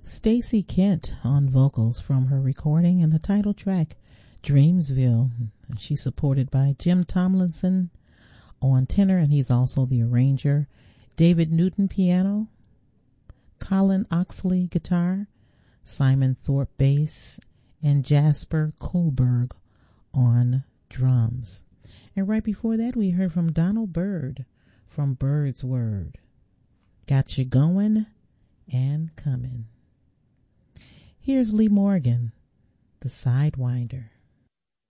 Stacey Kent on vocals from her recording and the title track Dreamsville. She's supported by Jim Tomlinson on tenor, and he's also the arranger, David Newton piano, Colin Oxley guitar, Simon Thorpe bass, and Jasper Kohlberg on drums. And right before that we heard from Donald Byrd from Bird's Word. Got You Going and Coming. Here's Lee Morgan, The Sidewinder.